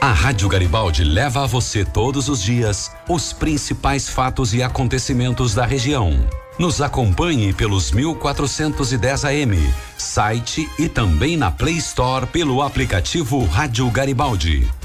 A Rádio Garibaldi leva a você todos os dias os principais fatos e acontecimentos da região. Nos acompanhe pelos 1410 AM, site e também na Play Store pelo aplicativo Rádio Garibaldi.